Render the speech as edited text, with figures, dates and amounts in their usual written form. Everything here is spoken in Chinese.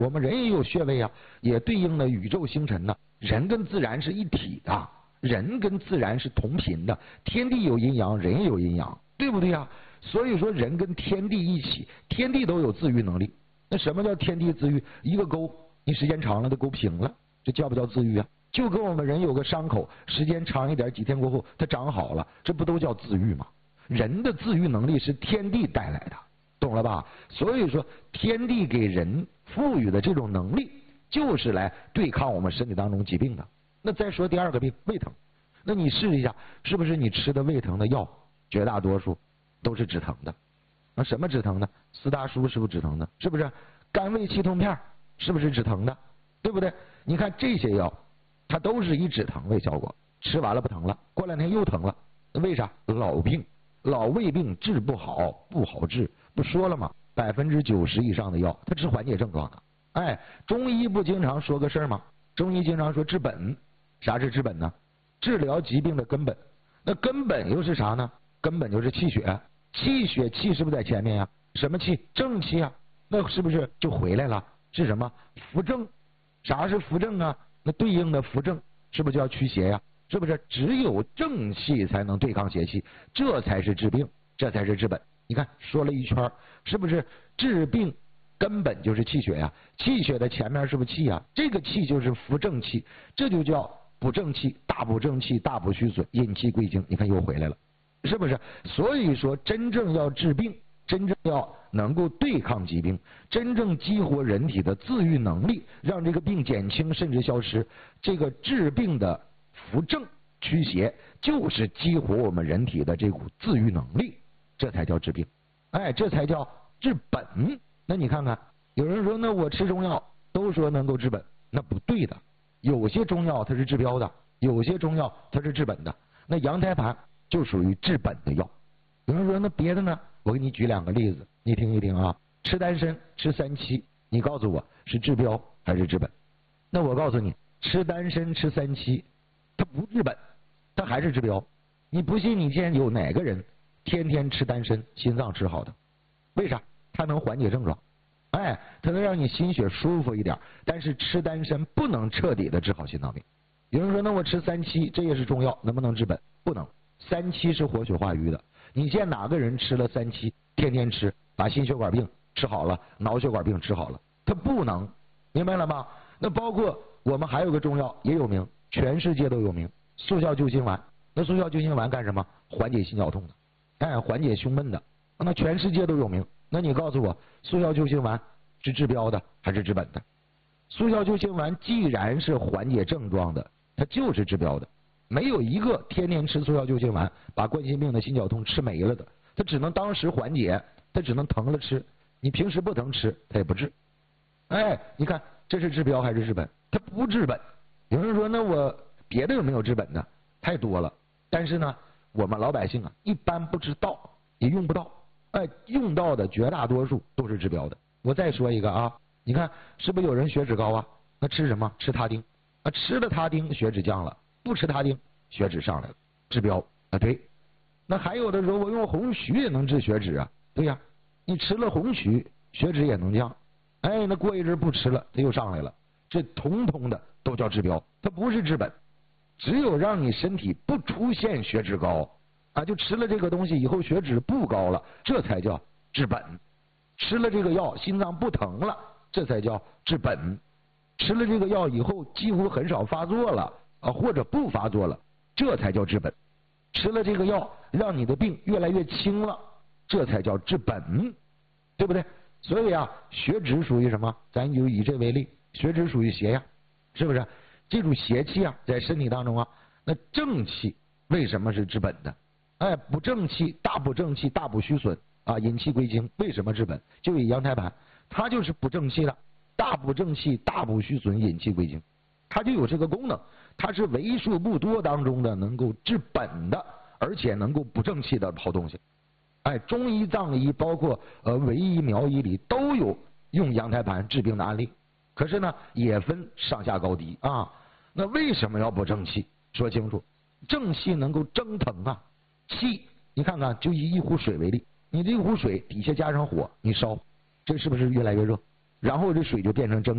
我们人也有穴位啊，也对应了宇宙星辰呢。人跟自然是一体的，人跟自然是同频的，天地有阴阳，人也有阴阳，对不对啊？所以说人跟天地一起，天地都有自愈能力。那什么叫天地自愈？一个沟，你时间长了都沟平了，这叫不叫自愈啊？就跟我们人有个伤口，时间长一点，几天过后它长好了，这不都叫自愈吗？人的自愈能力是天地带来的，懂了吧？所以说天地给人赋予的这种能力，就是来对抗我们身体当中疾病的。那再说第二个病，胃疼。那你试一下，是不是你吃的胃疼的药，绝大多数都是止疼的？那什么止疼的？四大舒是不是止疼的？是不是？甘味气痛片是不是止疼的？对不对？你看这些药，它都是以止疼为效果，吃完了不疼了，过两天又疼了，为啥？老病，老胃病治不好，不好治，不说了吗？90%以上的药，它治缓解症状的。哎，中医不经常说个事儿吗？中医经常说治本，啥是治本呢？治疗疾病的根本。那根本又是啥呢？根本就是气血，气血气是不是在前面呀？什么气？正气啊。那是不是就回来了？是什么？扶正。啥是扶正啊？那对应的扶正是不是就要驱邪呀？是不是？只有正气才能对抗邪气，这才是治病，这才是治本。你看说了一圈，是不是治病根本就是气血呀？气血的前面是不是气呀？这个气就是扶正气，这就叫补正气，大补正气，大补虚损，引气归经。你看又回来了，是不是？所以说真正要治病，真正要能够对抗疾病，真正激活人体的自愈能力，让这个病减轻甚至消失，这个治病的扶正驱邪，就是激活我们人体的这股自愈能力，这才叫治病。哎，这才叫治本。那你看看，有人说那我吃中药都说能够治本，那不对的。有些中药它是治标的，有些中药它是治本的。那羊胎盘就属于治本的药。有人说那别的呢？我给你举两个例子，你听一听啊。吃丹参，吃三七，你告诉我是治标还是治本？那我告诉你，吃丹参吃三七，它不治本，它还是治标。你不信，你见有哪个人天天吃丹参，心脏治好的？为啥？它能缓解症状，哎，它能让你心血舒服一点。但是吃丹参不能彻底的治好心脏病。有人说那我吃三七，这也是中药，能不能治本？不能。三七是活血化瘀的，你见哪个人吃了三七，天天吃，把心血管病治好了，脑血管病治好了？他不能，明白了吗？那包括我们还有个中药也有名，全世界都有名，速效救心丸。那速效救心丸干什么？缓解心绞痛的，哎，缓解胸闷的。那全世界都有名。那你告诉我，速效救心丸是治标的还是治本的？速效救心丸既然是缓解症状的，它就是治标的。没有一个天天吃速效救心丸把冠心病的心绞痛吃没了的，它只能当时缓解，它只能疼了吃，你平时不疼吃它也不治。哎，你看这是治标还是治本？它不治本。有人说那我别的有没有治本的？太多了，但是呢我们老百姓啊一般不知道，也用不到。哎，用到的绝大多数都是治标的。我再说一个啊，你看是不是有人血脂高啊？那吃什么？吃他汀啊，吃了他汀血脂降了，不吃他汀血脂上来了，治标啊。对，那还有的时候我用红曲也能治血脂啊，对呀，你吃了红曲血脂也能降。哎，那过一阵不吃了它又上来了，这统统的都叫治标，它不是治本。只有让你身体不出现血脂高啊，就吃了这个东西以后血脂不高了，这才叫治本。吃了这个药心脏不疼了，这才叫治本。吃了这个药以后几乎很少发作了啊，或者不发作了，这才叫治本。吃了这个药让你的病越来越轻了，这才叫治本，对不对？所以啊，血脂属于什么？咱就以这为例，血脂属于邪呀，是不是？这种邪气啊在身体当中啊，那正气为什么是治本的？哎，补正气，大补正气，大补虚损啊，引气归经。为什么治本？就以羊胎盘，它就是补正气的，大补正气，大补虚损，引气归经，它就有这个功能。它是为数不多当中的能够治本的，而且能够补正气的好东西。哎，中医、藏医，包括维医、苗医里都有用羊胎盘治病的案例。可是呢，也分上下高低啊。那为什么要补正气？说清楚，正气能够蒸腾啊。气，你看看，就以一壶水为例，你这一壶水底下加上火，你烧，这是不是越来越热？然后这水就变成蒸。